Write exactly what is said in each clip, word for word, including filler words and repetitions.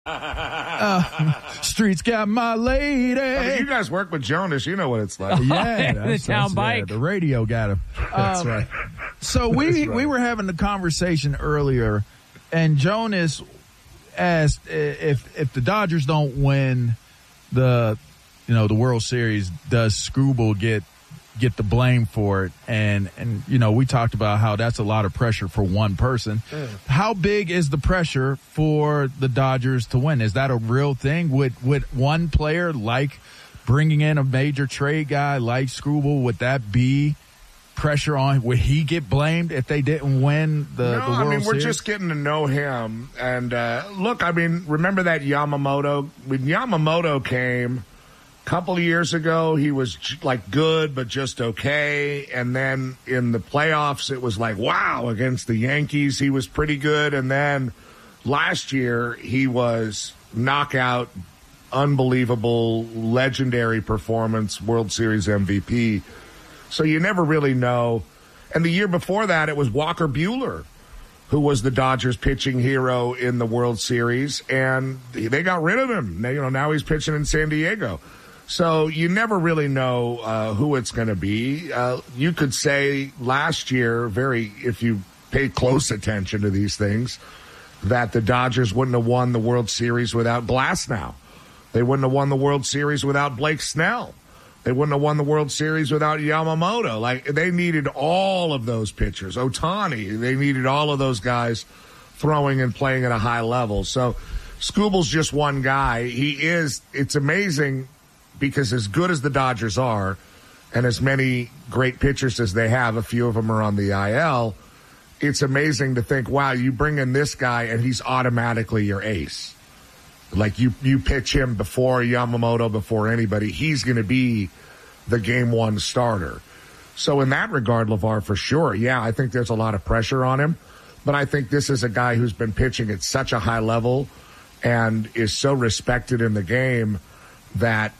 Uh, streets got my lady. I mean, you guys work with Jonas. You know what it's like. Yeah, the town bike. Yeah, the radio got him. That's um, right. So we right. we were having the conversation earlier, and Jonas asked if if the Dodgers don't win the you know the World Series, does Scooble get get the blame for it? And and you know we talked about how that's a lot of pressure for one person. Mm. How big is the pressure for the Dodgers to win? Is that a real thing? Would would one player, like bringing in a major trade guy like Scooble, would that be pressure on? Would he get blamed if they didn't win the, no, the World I mean, we're Series? just getting to know him. And uh, look, I mean, remember that Yamamoto? When Yamamoto came a couple of years ago, he was like good, but just okay. And then in the playoffs, it was like, wow, against the Yankees, he was pretty good. And then last year, he was knockout, unbelievable, legendary performance, World Series M V P. So you never really know. And the year before that, it was Walker Buehler, who was the Dodgers pitching hero in the World Series, and they got rid of him. Now, you know, now he's pitching in San Diego. So you never really know uh, who it's going to be. Uh, you could say last year, very if you pay close attention to these things, that the Dodgers wouldn't have won the World Series without Glasnow. They wouldn't have won the World Series without Blake Snell. They wouldn't have won the World Series without Yamamoto. Like, they needed all of those pitchers. Ohtani, they needed all of those guys throwing and playing at a high level. So Scooble's just one guy. He is, it's amazing because as good as the Dodgers are and as many great pitchers as they have, a few of them are on the I L, it's amazing to think, wow, you bring in this guy and he's automatically your ace. Like, you, you pitch him before Yamamoto, before anybody, he's going to be the game one starter. So in that regard, LeVar, for sure, yeah, I think there's a lot of pressure on him. But I think this is a guy who's been pitching at such a high level and is so respected in the game that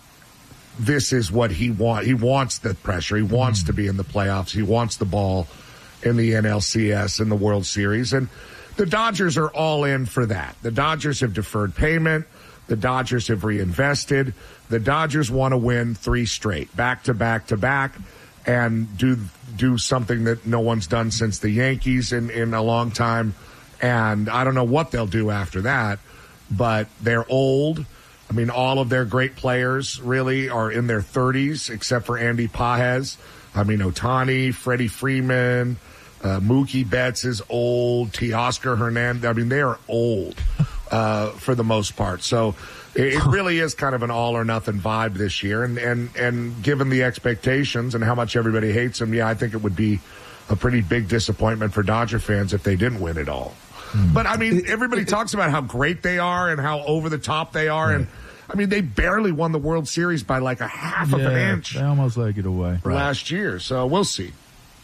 this is what he wants. He wants the pressure. He wants mm-hmm. to be in the playoffs. He wants the ball in the N L C S and the World Series. And the Dodgers are all in for that. The Dodgers have deferred payment. The Dodgers have reinvested. The Dodgers want to win three straight, back to back to back, and do do something that no one's done since the Yankees in, in a long time. And I don't know what they'll do after that, but they're old. I mean, all of their great players really are in their thirties, except for Andy Pages. I mean, Ohtani, Freddie Freeman, Uh, Mookie Betts is old. Teoscar Hernandez. I mean, they are old uh, for the most part. So it, it really is kind of an all or nothing vibe this year. And, and, and given the expectations and how much everybody hates them, yeah, I think it would be a pretty big disappointment for Dodger fans if they didn't win it all. Mm. But, I mean, everybody talks about how great they are and how over the top they are. Right. And, I mean, they barely won the World Series by like a half yeah, of an inch. They almost let it away. Last year. So we'll see.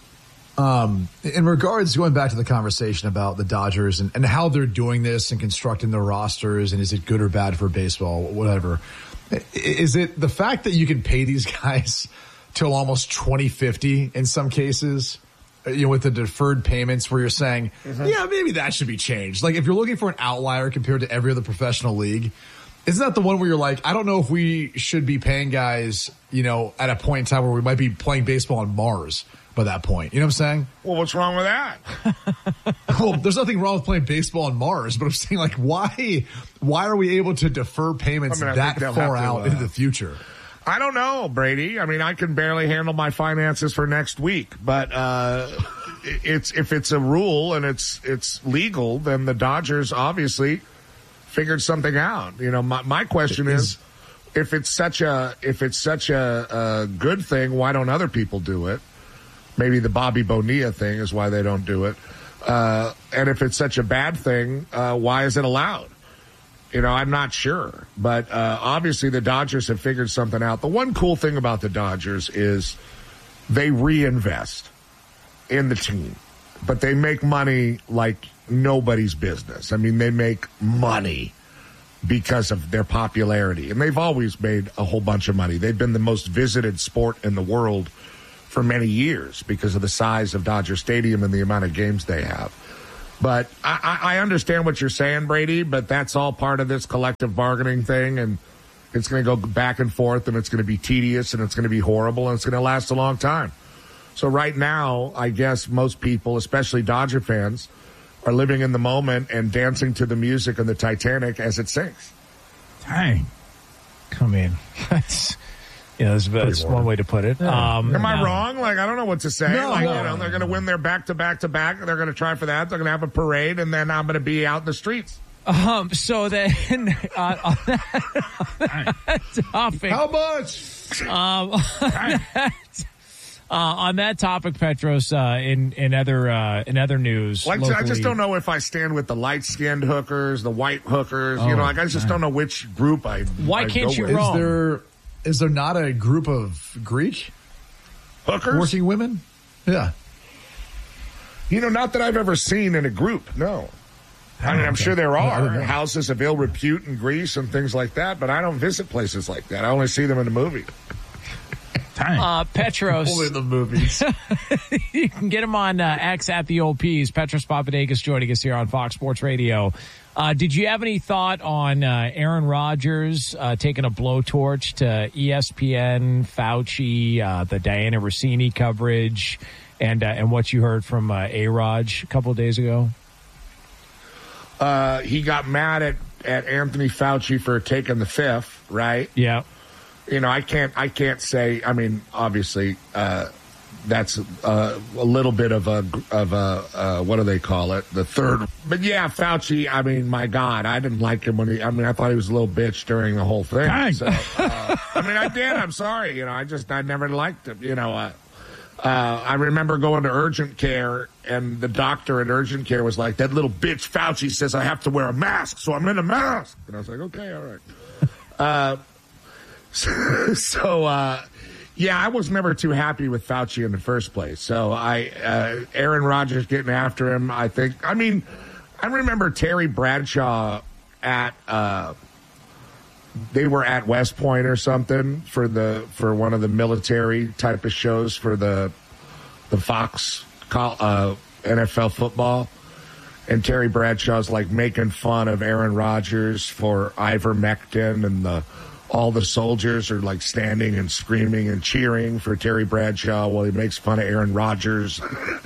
Um, in regards, going back to the conversation about the Dodgers and, and how they're doing this and constructing their rosters, and is it good or bad for baseball, whatever, is it the fact that you can pay these guys till almost twenty fifty in some cases, you know, with the deferred payments where you're saying, mm-hmm. yeah, maybe that should be changed. Like, if you're looking for an outlier compared to every other professional league, isn't that the one where you're like, I don't know if we should be paying guys, you know, at a point in time where we might be playing baseball on Mars by that point? You know what I'm saying? Well, what's wrong with that? Well, there's nothing wrong with playing baseball on Mars, but I'm saying, like, why why are we able to defer payments I mean, that far out to, uh, into the future? I don't know, Brady. I mean, I can barely handle my finances for next week, but uh, it's if it's a rule and it's it's legal, then the Dodgers obviously figured something out. You know, my, my question is, is, if it's such a if it's such a, a good thing, why don't other people do it? Maybe the Bobby Bonilla thing is why they don't do it. Uh, and if it's such a bad thing, uh, why is it allowed? You know, I'm not sure. But uh, obviously the Dodgers have figured something out. The one cool thing about the Dodgers is they reinvest in the team. But they make money like nobody's business. I mean, they make money because of their popularity. And they've always made a whole bunch of money. They've been the most visited sport in the world for many years because of the size of Dodger Stadium and the amount of games they have. But I, I understand what you're saying, Brady, but that's all part of this collective bargaining thing, and it's going to go back and forth, and it's going to be tedious, and it's going to be horrible, and it's going to last a long time. So right now, I guess most people, especially Dodger fans, are living in the moment and dancing to the music of the Titanic as it sinks. Dang. I mean, that's... Yeah, that's, that's one way to put it. Yeah. Um, Am I no. wrong? Like, I don't know what to say. No, like, no, you know, they're going to win their back to back to back. They're going to try for that. They're going to have a parade, and then I'm going to be out in the streets. Um, so then, uh, on, that, on that topic, How much? Um, on, that, uh, on that topic, Petros, uh, in in other uh, in other news, Like, locally, I just don't know if I stand with the light skinned hookers, the white hookers. Oh, you know, like I just man. don't know which group I. Why I can't go you with. Is wrong? there is there not a group of Greek hookers? working women? Yeah. You know, not that I've ever seen in a group. No. I mean, I'm sure there I don't are know. houses of ill repute in Greece and things like that, but I don't visit places like that. I only see them in the movie. Dang. Uh, Petros, Only in the movies. you can get him on uh, X at the old P's. Petros Papadakis joining us here on Fox Sports Radio. Uh, did you have any thought on uh, Aaron Rodgers uh, taking a blowtorch to E S P N, Fauci, uh, the Diana Rossini coverage, and uh, and what you heard from uh, A-Raj a couple of days ago? Uh, he got mad at, at Anthony Fauci for taking the fifth, right? Yeah. You know, I can't, I can't say. I mean, obviously, uh, that's uh, a little bit of a, of a, uh, what do they call it? The third. But yeah, Fauci. I mean, my God, I didn't like him when he. I mean, I thought he was a little bitch during the whole thing. Dang. So, uh, I mean, I did. I'm sorry. You know, I just, I never liked him. You know, uh, uh, I remember going to urgent care, and the doctor at urgent care was like, "That little bitch Fauci says I have to wear a mask, so I'm in a mask." And I was like, "Okay, all right." Uh, so, so uh, yeah, I was never too happy with Fauci in the first place. So I, uh, Aaron Rodgers getting after him, I think. I mean, I remember Terry Bradshaw at. Uh, They were at West Point or something for the for one of the military type of shows for the the Fox uh, N F L football, and Terry Bradshaw's like making fun of Aaron Rodgers for ivermectin, and the all the soldiers are like standing and screaming and cheering for Terry Bradshaw while he makes fun of Aaron Rodgers.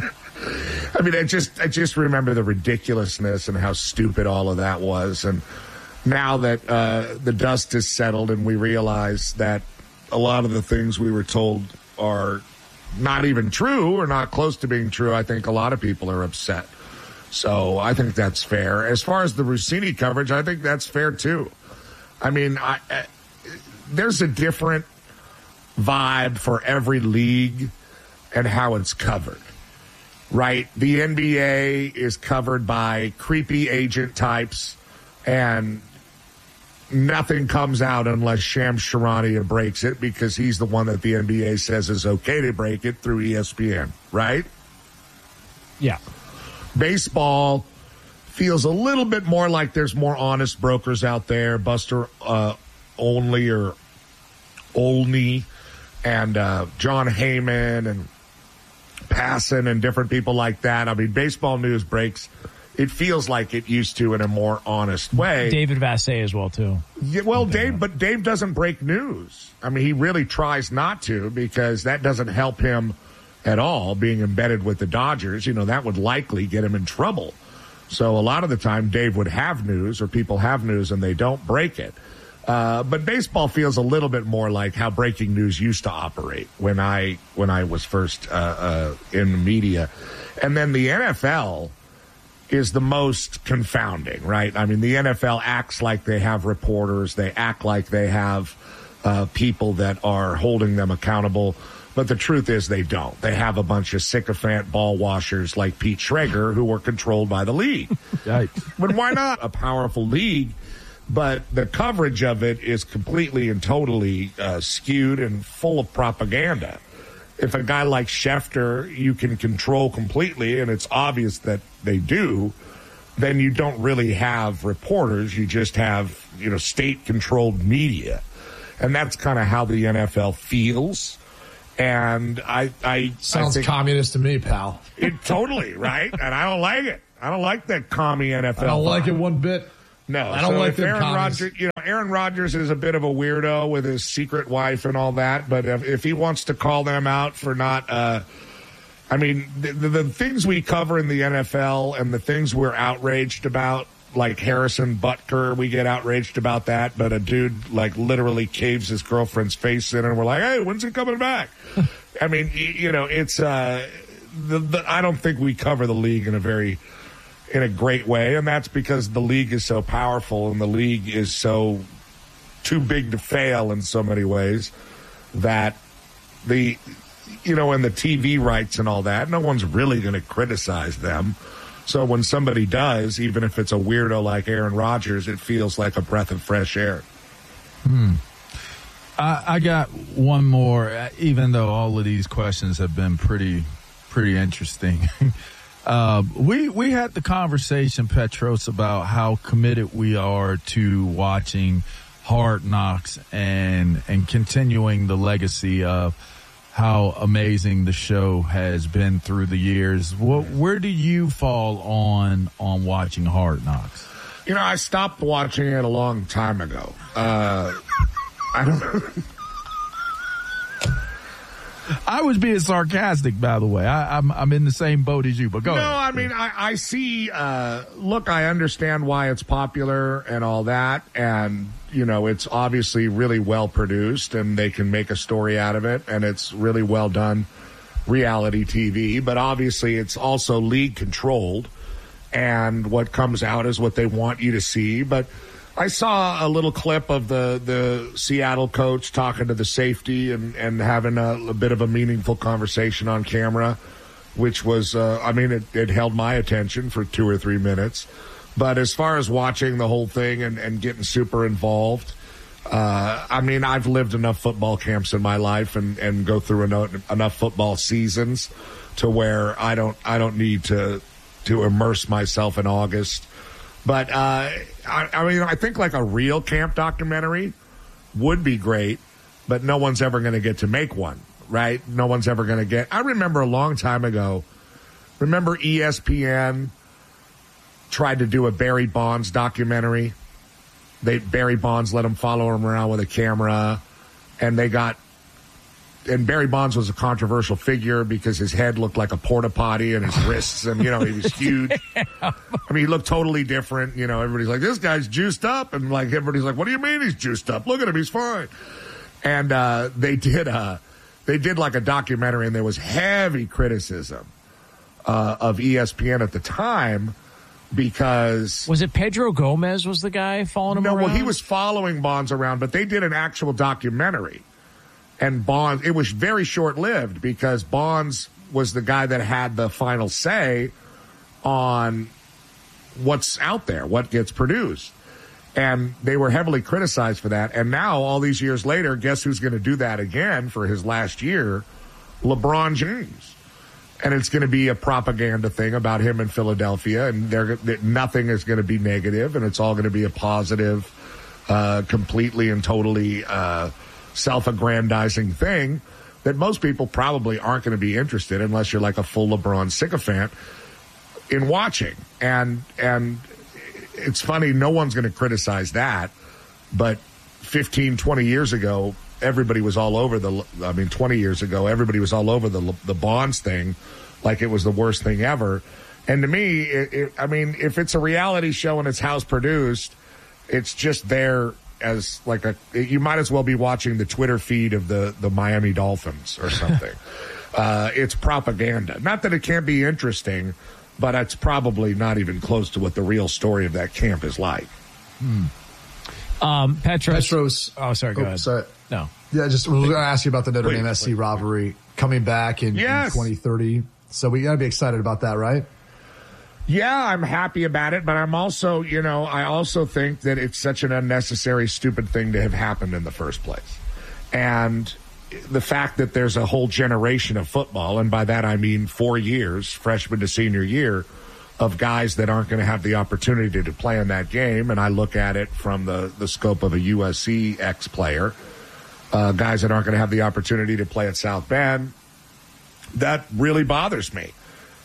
I mean, I just I just remember the ridiculousness and how stupid all of that was, and. Now that uh, the dust is settled and we realize that a lot of the things we were told are not even true or not close to being true, I think a lot of people are upset. So I think that's fair. As far as the Rossini coverage, I think that's fair too. I mean, I, uh, there's a different vibe for every league and how it's covered. Right? The N B A is covered by creepy agent types, and nothing comes out unless Shams Charania breaks it, because he's the one that the N B A says is okay to break it through E S P N, right? Yeah. Baseball feels a little bit more like there's more honest brokers out there, Buster uh, Olney or Olney and uh, John Heyman and Passan and different people like that. I mean, baseball news breaks. It feels like it used to in a more honest way. David Vassay as well, too. Yeah, well, Dave, but Dave doesn't break news. I mean, he really tries not to, because that doesn't help him at all, being embedded with the Dodgers. You know, that would likely get him in trouble. So a lot of the time, Dave would have news, or people have news, and they don't break it. Uh, but baseball feels a little bit more like how breaking news used to operate when I when I was first uh, uh, in the media. And then the N F L is the most confounding, right? I mean, the N F L acts like they have reporters. They act like they have uh, people that are holding them accountable. But the truth is they don't. They have a bunch of sycophant ball washers like Pete Schrager who are controlled by the league. Yikes. But why not? A powerful league, but the coverage of it is completely and totally uh, skewed and full of propaganda. If a guy like Schefter you can control completely, and it's obvious that they do, then you don't really have reporters. You just have, you know, state-controlled media. And that's kind of how the N F L feels. And I, I Sounds I think communist to me, pal. it totally, right? And I don't like it. I don't like that commie N F L. I don't like vibe. it one bit. No, I don't so like if them Aaron commies. Rodgers. You know, Aaron Rodgers is a bit of a weirdo with his secret wife and all that. But if, if he wants to call them out for not, uh, I mean, the, the, the things we cover in the N F L and the things we're outraged about, like Harrison Butker, we get outraged about that. But a dude like literally caves his girlfriend's face in, and we're like, hey, when's it coming back? I mean, you, you know, it's. Uh, the, the, I don't think we cover the league in a very. in a great way, and that's because the league is so powerful and the league is so too big to fail in so many ways that the, you know, and the T V rights and all that, no one's really going to criticize them. So when somebody does, even if it's a weirdo like Aaron Rodgers, it feels like a breath of fresh air. Hmm. I, I got one more, even though all of these questions have been pretty, pretty interesting. Uh, we we had the conversation, Petros, about how committed we are to watching Hard Knocks and and continuing the legacy of how amazing the show has been through the years. What, where do you fall on on watching Hard Knocks? You know, I stopped watching it a long time ago. Uh, I don't know. I was being sarcastic, by the way. I, I'm I'm in the same boat as you, but go no, ahead. I mean, I, I see, uh, look, I understand why it's popular and all that. And, you know, it's obviously really well produced and they can make a story out of it. And it's really well done reality T V. But obviously it's also league controlled. And what comes out is what they want you to see. But I saw a little clip of the, the Seattle coach talking to the safety and, and having a, a bit of a meaningful conversation on camera, which was, uh, I mean, it, it held my attention for two or three minutes. But as far as watching the whole thing and, and getting super involved, uh, I mean, I've lived enough football camps in my life and, and go through enough, enough football seasons to where I don't, I don't need to, to immerse myself in August. But, uh, I, I mean, I think like a real camp documentary would be great, but no one's ever going to get to make one, right? No one's ever going to get. I remember a long time ago, remember E S P N tried to do a Barry Bonds documentary. They Barry Bonds let him follow him around with a camera, and they got. And Barry Bonds was a controversial figure because his head looked like a porta potty and his wrists, and, you know, he was huge. yeah. I mean, he looked totally different. You know, everybody's like, this guy's juiced up. And, like, everybody's like, what do you mean he's juiced up? Look at him. He's fine. And uh, they did uh, they did like a documentary, and there was heavy criticism uh, of E S P N at the time because... Was it Pedro Gomez was the guy following him no, around? No, well, he was following Bonds around, but they did an actual documentary. And Bonds, it was very short-lived because Bonds was the guy that had the final say on what's out there, what gets produced. And they were heavily criticized for that. And now, all these years later, guess who's going to do that again for his last year? LeBron James. And it's going to be a propaganda thing about him in Philadelphia. And they're, nothing is going to be negative, and it's all going to be a positive, uh, completely and totally... Uh, self-aggrandizing thing that most people probably aren't going to be interested unless you're like a full LeBron sycophant in watching. And and it's funny, no one's going to criticize that, but fifteen, twenty years ago, everybody was all over the, I mean, twenty years ago, everybody was all over the the Bonds thing like it was the worst thing ever. And to me, it, it, I mean, if it's a reality show and it's house produced, it's just there as like a, you might as well be watching the Twitter feed of the, the Miami Dolphins or something. uh, it's propaganda. Not that it can't be interesting, but it's probably not even close to what the real story of that camp is like. Hmm. Um, Petros. Petros. Oh, sorry. Go oh, ahead. Sorry. No. Yeah, just we're going to ask you about the Notre Wait, Dame S C wait. rivalry coming back in, Yes. in twenty thirty. So we got to be excited about that, right? Yeah, I'm happy about it, but I'm also, you know, I also think that it's such an unnecessary, stupid thing to have happened in the first place. And the fact that there's a whole generation of football, and by that I mean four years, freshman to senior year, of guys that aren't going to have the opportunity to play in that game. And I look at it from the, the scope of a U S C ex-player, uh, guys that aren't going to have the opportunity to play at South Bend. That really bothers me.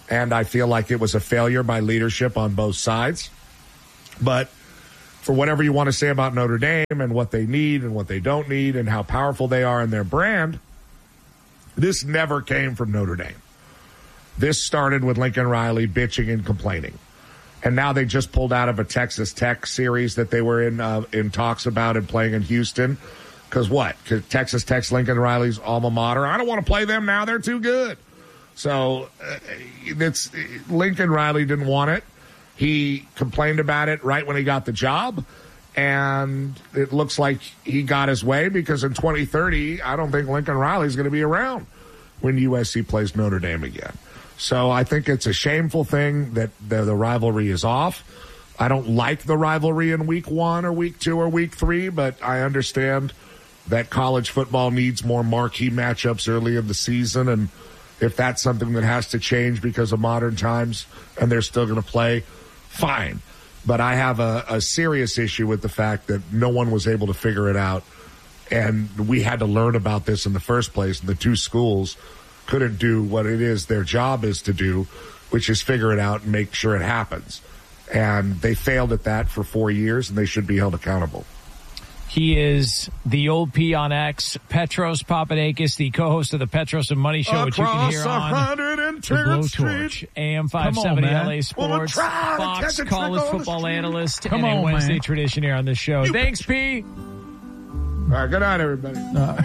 and I feel like it was a failure by leadership on both sides. But for whatever you want to say about Notre Dame and what they need and what they don't need and how powerful they are in their brand, this never came from Notre Dame. This started with Lincoln Riley bitching and complaining. And now they just pulled out of a Texas Tech series that they were in uh, in talks about and playing in Houston. Because what? Because Texas Tech's Lincoln Riley's alma mater. I don't want to play them now. They're too good. So uh, it's Lincoln Riley didn't want it. He complained about it right when he got the job. And it looks like he got his way because in twenty thirty, I don't think Lincoln Riley's going to be around when U S C plays Notre Dame again. So I think it's a shameful thing that the, the rivalry is off. I don't like the rivalry in week one or week two or week three, but I understand that college football needs more marquee matchups early in the season. And if that's something that has to change because of modern times and they're still going to play, fine. But I have a, a serious issue with the fact that no one was able to figure it out. And we had to learn about this in the first place. And the two schools couldn't do what it is their job is to do, which is figure it out and make sure it happens. And they failed at that for four years, and they should be held accountable. He is the old P on X, Petros Papadakis, the co-host of the Petros and Money Show, which you can hear on the Blowtorch, A M five seventy L A Sports, Fox college football analyst, Come and a on, Wednesday man. tradition here on this show. You Thanks, P. All right, good night, everybody. Uh,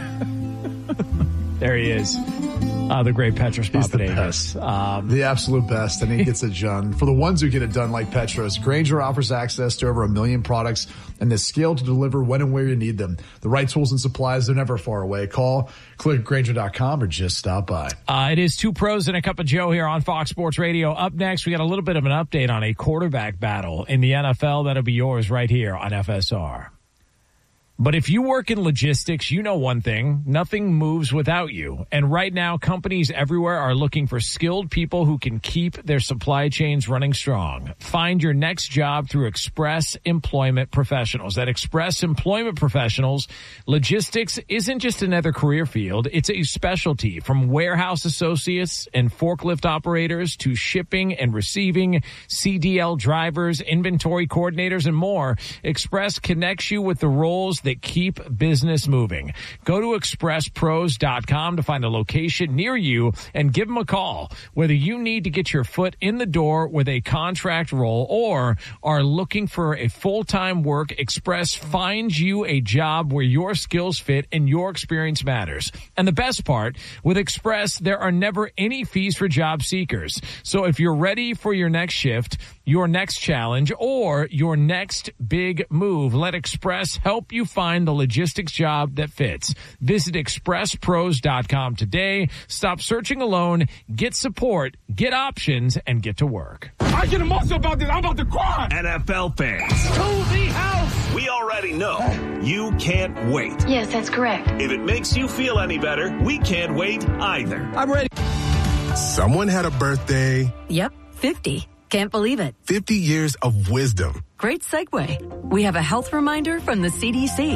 there he is. Uh, the great Petros Papadakis. The, um, the absolute best, and he gets it done. For the ones who get it done like Petros, Grainger offers access to over a million products and the scale to deliver when and where you need them. The right tools and supplies, they're never far away. Call, click Grainger dot com, or just stop by. Uh, it is Two Pros and a Cup of Joe here on Fox Sports Radio. Up next, we got a little bit of an update on a quarterback battle in the N F L. That'll be yours right here on F S R. But if you work in logistics, you know one thing, nothing moves without you. And right now, companies everywhere are looking for skilled people who can keep their supply chains running strong. Find your next job through Express Employment Professionals. At Express Employment Professionals, logistics isn't just another career field. It's a specialty, from warehouse associates and forklift operators to shipping and receiving, C D L drivers, inventory coordinators, and more. Express connects you with the roles that keep business moving. Go to express pros dot com to find a location near you and give them a call. Whether you need to get your foot in the door with a contract role or are looking for a full-time work, Express finds you a job where your skills fit and your experience matters. And the best part, with Express, there are never any fees for job seekers. So if you're ready for your next shift, your next challenge, or your next big move, let Express help you find the logistics job that fits. Visit express pros dot com today. Stop searching alone. Get support, get options, and get to work. I get emotional about this. I'm about to cry. N F L fans. To the house. We already know you can't wait. Yes, that's correct. If it makes you feel any better, we can't wait either. I'm ready. Someone had a birthday. Yep, fifty. Can't believe it. fifty years of wisdom. Great segue. We have a health reminder from the C D C.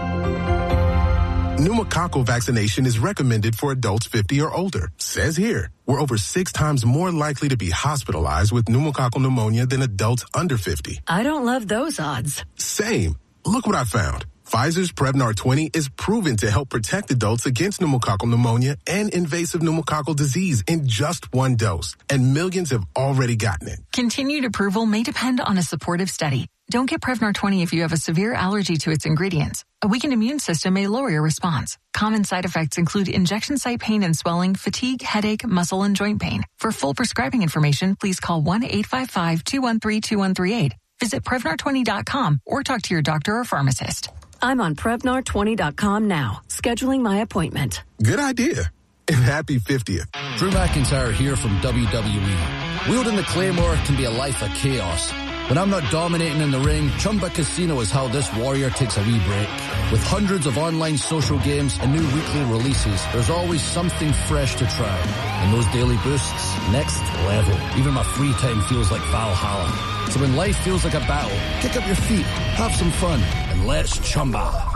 Pneumococcal vaccination is recommended for adults fifty or older. Says here, we're over six times more likely to be hospitalized with pneumococcal pneumonia than adults under fifty. I don't love those odds. Same. Look what I found. Pfizer's Prevnar twenty is proven to help protect adults against pneumococcal pneumonia and invasive pneumococcal disease in just one dose. And millions have already gotten it. Continued approval may depend on a supportive study. Don't get Prevnar twenty if you have a severe allergy to its ingredients. A weakened immune system may lower your response. Common side effects include injection site pain and swelling, fatigue, headache, muscle, and joint pain. For full prescribing information, please call one eight five five, two one three, two one three eight. Visit Prevnar twenty dot com or talk to your doctor or pharmacist. I'm on Prevnar twenty dot com now, scheduling my appointment. Good idea. And happy fiftieth. Drew McIntyre here from W W E. Wielding the Claymore can be a life of chaos. When I'm not dominating in the ring, Chumba Casino is how this warrior takes a wee break. With hundreds of online social games and new weekly releases, there's always something fresh to try. And those daily boosts, next level. Even my free time feels like Valhalla. So when life feels like a battle, kick up your feet, have some fun, and let's Chumba.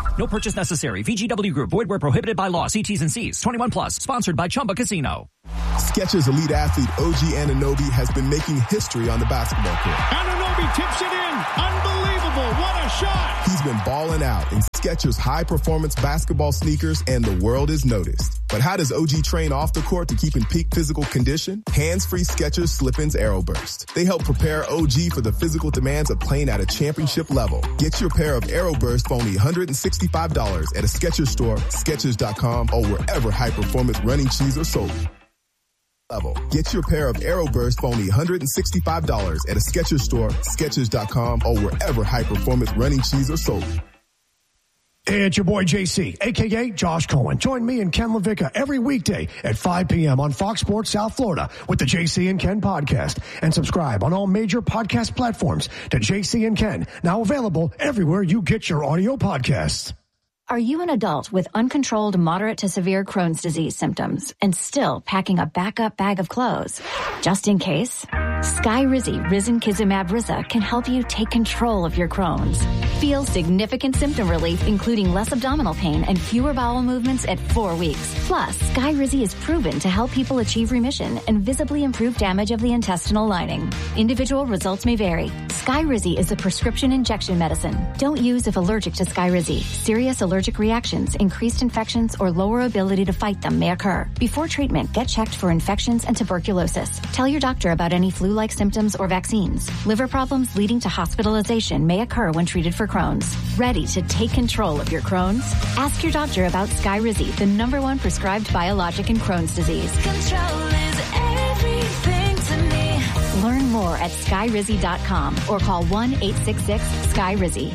No purchase necessary. V G W Group. Void where prohibited by law. See T's and C's. twenty-one plus. Sponsored by Chumba Casino. Skechers elite athlete O G Anunoby has been making history on the basketball court. Anunoby tips it in. Unbelievable. What a shot. He's been balling out in Skechers high-performance basketball sneakers, and the world is noticed. But how does O G train off the court to keep in peak physical condition? Hands-free Skechers Slip-ins AeroBurst. They help prepare O G for the physical demands of playing at a championship level. Get your pair of AeroBurst for only one hundred sixty-five dollars at a Skechers store, Skechers dot com, or wherever high-performance running shoes are sold. Level. Get your pair of AeroBurst for only one hundred sixty-five dollars at a Skechers store, Skechers dot com, or wherever high-performance running shoes are sold. Hey, it's your boy J C, a k a. Josh Cohen. Join me and Ken LaVicka every weekday at five p.m. on Fox Sports South Florida with the J C and Ken podcast. And subscribe on all major podcast platforms to J C and Ken, now available everywhere you get your audio podcasts. Are you an adult with uncontrolled moderate to severe Crohn's disease symptoms and still packing a backup bag of clothes? Just in case, Skyrizi Risankizumab Riza can help you take control of your Crohn's. Feel significant symptom relief, including less abdominal pain and fewer bowel movements at four weeks. Plus, Skyrizi is proven to help people achieve remission and visibly improve damage of the intestinal lining. Individual results may vary. Skyrizi is a prescription injection medicine. Don't use if allergic to Skyrizi. Serious allergic reactions, increased infections, or lower ability to fight them may occur. Before treatment, get checked for infections and tuberculosis. Tell your doctor about any flu-like symptoms or vaccines. Liver problems leading to hospitalization may occur when treated for Crohn's. Ready to take control of your Crohn's? Ask your doctor about Skyrizi, the number one prescribed biologic in Crohn's disease. Control is everything to me. Learn more at skyrizi dot com or call one eight six six Sky Rizzy.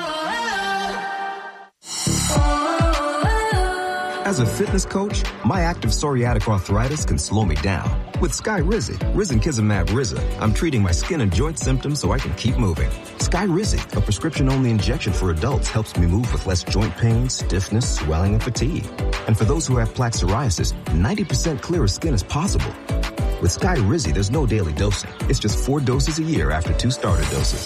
As a fitness coach, my active psoriatic arthritis can slow me down. With Skyrizi, Risankizumab Riza, I'm treating my skin and joint symptoms so I can keep moving. Skyrizi, a prescription-only injection for adults, helps me move with less joint pain, stiffness, swelling, and fatigue. And for those who have plaque psoriasis, ninety percent clearer skin is possible. With Skyrizi, there's no daily dosing. It's just four doses a year after two starter doses.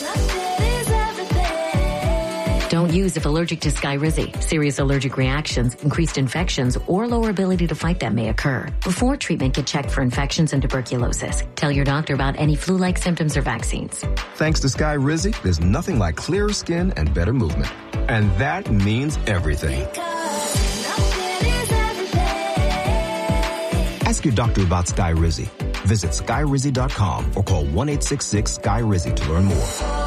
Don't use if allergic to Skyrizi. Serious allergic reactions, increased infections, or lower ability to fight them may occur. Before treatment, get checked for infections and tuberculosis. Tell your doctor about any flu-like symptoms or vaccines. Thanks to Skyrizi, there's nothing like clearer skin and better movement. And that means everything. Ask your doctor about Skyrizi. Visit skyrizi dot com or call one eight six six Sky Rizzy to learn more.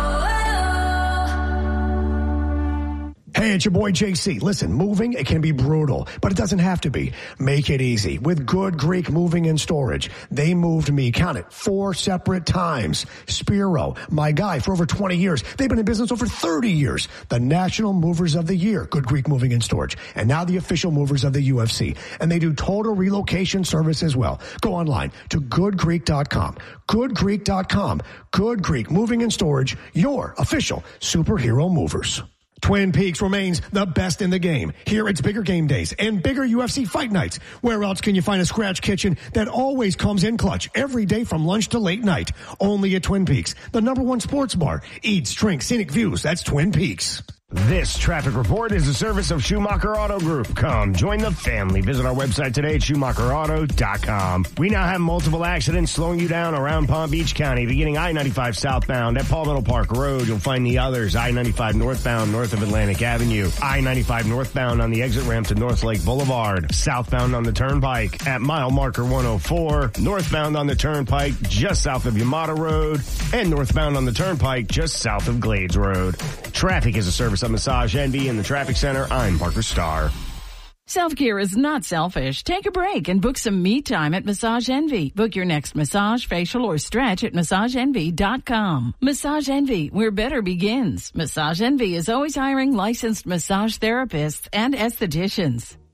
Hey, it's your boy J C. Listen, moving, it can be brutal, but it doesn't have to be. Make it easy with Good Greek Moving and Storage. They moved me, count it, four separate times. Spiro, my guy for over twenty years. They've been in business over thirty years. The National Movers of the Year, Good Greek Moving and Storage. And now the official movers of the U F C. And they do total relocation service as well. Go online to good greek dot com. good greek dot com. Good Greek Moving and Storage, your official superhero movers. Twin Peaks remains the best in the game. Here it's bigger game days and bigger U F C fight nights. Where else can you find a scratch kitchen that always comes in clutch every day from lunch to late night? Only at Twin Peaks, the number one sports bar. Eats, drinks, scenic views. That's Twin Peaks. This traffic report is a service of Schumacher Auto Group. Come join the family. Visit our website today at schumacher auto dot com. We now have multiple accidents slowing you down around Palm Beach County. Beginning I ninety-five southbound at Palmetto Park Road, you'll find the others. I ninety-five northbound north of Atlantic Avenue. I ninety-five northbound on the exit ramp to North Lake Boulevard. Southbound on the Turnpike at mile marker one oh four. Northbound on the Turnpike just south of Yamata Road. And northbound on the Turnpike just south of Glades Road. Traffic is a service of Massage Envy in the Traffic Center. I'm Parker Starr. Self-care is not selfish. Take a break and book some me time at Massage Envy. Book your next massage, facial, or stretch at massage envy dot com. Massage Envy, where better begins. Massage Envy is always hiring licensed massage therapists and estheticians.